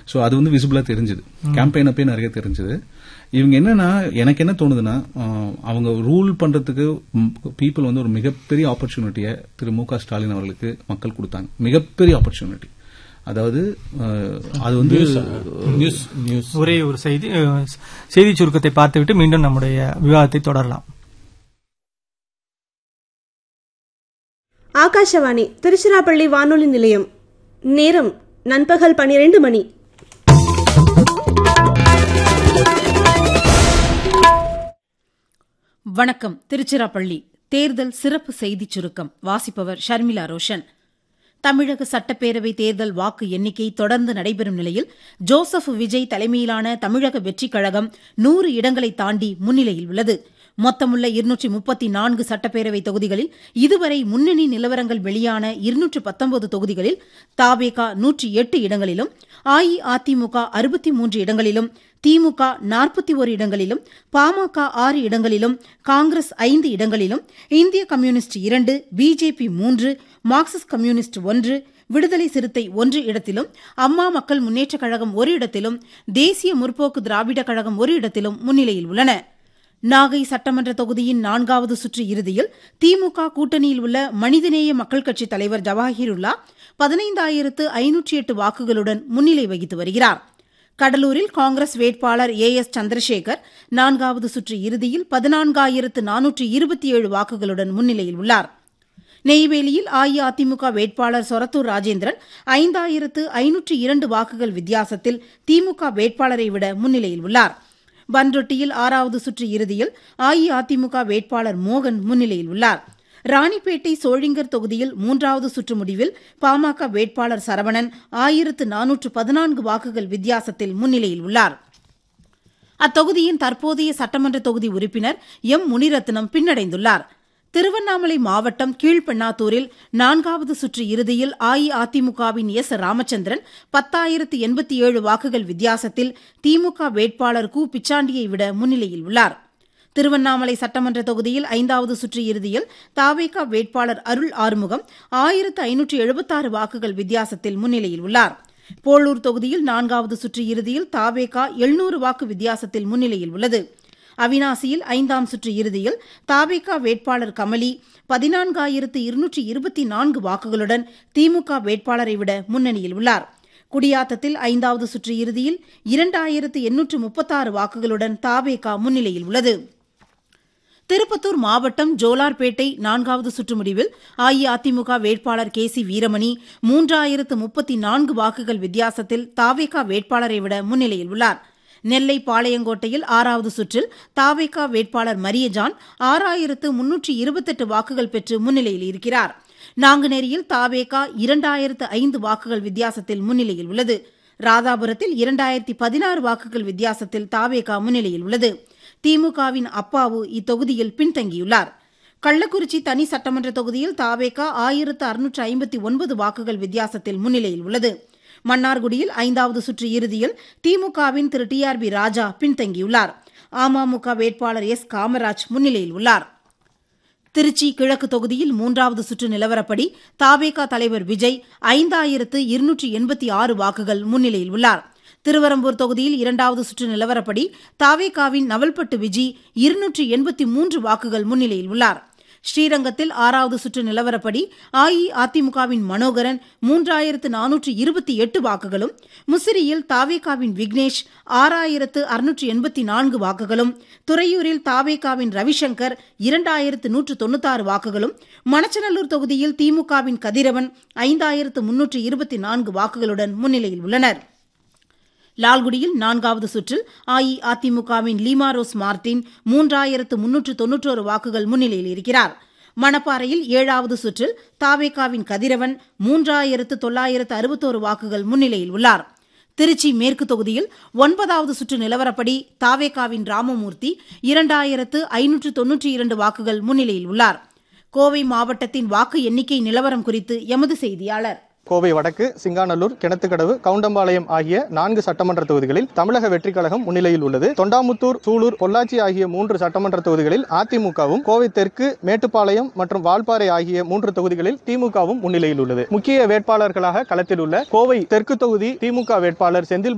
So அது வந்து விசிபிளா தெரிஞ்சுது, கேம்பெயின் அப்பயே நிறைய தெரிஞ்சது. இவங்க என்னன்னா, எனக்கு என்ன தோணுதுன்னா, அவங்க ரூல் பண்றதுக்கு பீப்புள் வந்து ஒரு மிகப்பெரிய ஆப்பர்ச்சுனிட்டியை திரு மு.க. ஸ்டாலின் அவர்களுக்கு மக்கள் கொடுத்தாங்க. மிகப்பெரிய ஆப்பர்ச்சுனிட்டி. அதாவது அது வந்து ஒரே ஒரு செய்தி சுருக்கத்தை பார்த்துவிட்டு மீண்டும் நம்முடைய விவாதத்தை தொடரலாம். ஆகாஷவாணி திருச்சிராப்பள்ளி வானொலி நிலையம். நேரம் நண்பகல் 12 மணி. வணக்கம். திருச்சிராப்பள்ளி தேர்தல் சிறப்பு செய்திச் சுருக்கம் வாசிப்பவர் ஷர்மிளா ரோஷன். தமிழக சட்டப்பேரவை தேர்தல் வாக்கு எண்ணிக்கை தொடர்ந்து நடைபெறும் நிலையில் ஜோசப் விஜய் தலைமையிலான தமிழக வெற்றிக் கழகம் 100 இடங்களை தாண்டி முன்னிலையில் உள்ளது. மொத்தமுள்ள 234 சட்டப்பேரவை தொகுதிகளில் இதுவரை முன்னணி நிலவரங்கள் வெளியான 219 தொகுதிகளில் தவேக 108 இடங்களிலும், அஇஅதிமுக 63 இடங்களிலும், திமுக 41 இடங்களிலும், பாமக 6 இடங்களிலும், காங்கிரஸ் 5 இடங்களிலும், இந்திய கம்யூனிஸ்ட் 2, பிஜேபி 3, மார்க்சிஸ்ட் கம்யூனிஸ்ட் 1, விடுதலை சிறுத்தை 1 இடத்திலும், அம்மா மக்கள் முன்னேற்றக் கழகம் 1 இடத்திலும், தேசிய முற்போக்கு திராவிட கழகம் 1 இடத்திலும் முன்னிலையில் உள்ளன. நாகை சட்டமன்ற தொகுதியின் 4வது சுற்று இறுதியில் திமுக கூட்டணியில் உள்ள மனிதநேய மக்கள் கட்சித் தலைவர் ஜவாஹிருல்லா 15,508 வாக்குகளுடன் முன்னிலை வகித்து வருகிறார். கடலூரில் காங்கிரஸ் வேட்பாளர் ஏஎஸ் சந்திரசேகர் 4வது சுற்று இறுதியில் 14,427 வாக்குகளுடன் முன்னிலையில் உள்ளார். நெய்வேலியில் அஇஅதிமுக வேட்பாளர் சொரத்தூர் ராஜேந்திரன் 5,502 வாக்குகள் வித்தியாசத்தில் திமுக வேட்பாளரை விட முன்னிலையில் உள்ளார். பன்ரொட்டியில் 6வது சுற்று இறுதியில் அஇஅதிமுக வேட்பாளர் மோகன் முன்னிலையில் உள்ளார். ராணிப்பேட்டை சோழிங்கர் தொகுதியில் 3வது சுற்று முடிவில் பாமக வேட்பாளர் சரவணன் 1,414 வாக்குகள் வித்தியாசத்தில் முன்னிலையில் உள்ளார். அத்தொகுதியின் தற்போதைய சட்டமன்ற தொகுதி உறுப்பினர் எம் முனிரத்னம் பின்னடைந்துள்ளார். திருவண்ணாமலை மாவட்டம் கீழ்பெண்ணாத்தூரில் 4வது சுற்று இறுதியில் அஇஅதிமுகவின் எஸ் ராமச்சந்திரன் 10,087 வாக்குகள் வித்தியாசத்தில் திமுக வேட்பாளர் கு பிச்சாண்டியை விட முன்னிலையில் உள்ளார். திருவண்ணாமலை சட்டமன்ற தொகுதியில் 5வது சுற்று இறுதியில் தவேக வேட்பாளர் அருள் ஆறுமுகம் 1,576 வாக்குகள் வித்தியாசத்தில் முன்னிலையில் உள்ளார். போளூர் தொகுதியில் 4வது சுற்று இறுதியில் தவேக 700 வாக்கு வித்தியாசத்தில் முன்னிலையில் உள்ளது. அவினாசியில் 5ஆம் சுற்று இறுதியில் தவேக வேட்பாளர் கமலி 14,224 வாக்குகளுடன் திமுக வேட்பாளரை விட முன்னணியில் உள்ளார். குடியாத்தத்தில் 5வது சுற்று இறுதியில் 2,836 வாக்குகளுடன் தவேக முன்னிலையில் உள்ளது. திருப்பத்தூர் மாவட்டம் ஜோலார்பேட்டை 4வது சுற்று முடிவில் அஇஅதிமுக வேட்பாளர் கே.சி. வீரமணி 3,034 வாக்குகள் வித்தியாசத்தில் தவேக வேட்பாளரை விட முன்னிலையில் உள்ளார். நெல்லை பாளையங்கோட்டையில் 6வது சுற்றில் தவேக வேட்பாளர் மரியஜான் 6,328 வாக்குகள் பெற்று முன்னிலையில் இருக்கிறார். நாங்குநேரியில் தவேக 2,005 வாக்குகள் வித்தியாசத்தில் முன்னிலையில் உள்ளது. ராதாபுரத்தில் 2,016 வாக்குகள் வித்தியாசத்தில் தவேக முன்னிலையில் உள்ளது. திமுகவின் அப்பாவு இத்தொகுதியில் பின்தங்கியுள்ளார். கள்ளக்குறிச்சி தனி சட்டமன்ற தொகுதியில் தவேக 1,659 வாக்குகள் வித்தியாசத்தில் முன்னிலையில் உள்ளது. மன்னார்குடியில் 5வது சுற்று இறுதியில் திமுகவின் திரு டி.ஆர்.பி. ராஜா பின்தங்கியுள்ளார். அமமுக வேட்பாளர் எஸ். காமராஜ் முன்னிலையில் உள்ளார். திருச்சி கிழக்கு தொகுதியில் 3வது சுற்று நிலவரப்படி தவேக தலைவர் விஜய் 5,286 வாக்குகள் முன்னிலையில் உள்ளார். திருவரம்பூர் தொகுதியில் 2வது சுற்று நிலவரப்படி தவேகவின் நவல்பட்டு விஜி 283 வாக்குகள் முன்னிலையில் உள்ளார். ஸ்ரீரங்கத்தில் 6வது சுற்று நிலவரப்படி அஇஅதிமுகவின் மனோகரன் 3,428 வாக்குகளும், முசிறியில் தவேகவின் விக்னேஷ் 6,684 வாக்குகளும், துறையூரில் தவேகவின் ரவிசங்கர் 2,196 வாக்குகளும், மணச்சநல்லூர் தொகுதியில் திமுகவின் கதிரவன் 5,324 வாக்குகளுடன் முன்னிலையில் உள்ளனர். லால்குடியில் 4வது சுற்றில் அஇஅதிமுகவின் லீமாரோஸ் மார்டின் 3,391 வாக்குகள் முன்னிலையில் இருக்கிறார். மணப்பாறையில் 7வது சுற்றில் தவேகவின் கதிரவன் 3,961 வாக்குகள் முன்னிலையில் உள்ளார். திருச்சி மேற்கு தொகுதியில் 9வது சுற்று நிலவரப்படி தவேகவின் ராமமூர்த்தி 2,592 வாக்குகள் முன்னிலையில் உள்ளார். கோவை மாவட்டத்தின் வாக்கு எண்ணிக்கை நிலவரம் குறித்து எமது செய்தியாளர். கோவை வடக்கு, சிங்காநல்லூர், கிணத்துக்கடவு, கவுண்டம்பாளையம் ஆகிய 4 சட்டமன்ற தொகுதிகளில் தமிழக வெற்றிக் கழகம் முன்னிலையில் உள்ளது. தொண்டாமுத்தூர், சூலூர், பொள்ளாச்சி ஆகிய 3 சட்டமன்ற தொகுதிகளில் அதிமுகவும், கோவை தெற்கு, மேட்டுப்பாளையம் மற்றும் வால்பாறை ஆகிய 3 தொகுதிகளில் திமுகவும் முன்னிலையில் உள்ளது. முக்கிய வேட்பாளர்களாக களத்தில் உள்ள கோவை தெற்கு தொகுதி திமுக வேட்பாளர் செந்தில்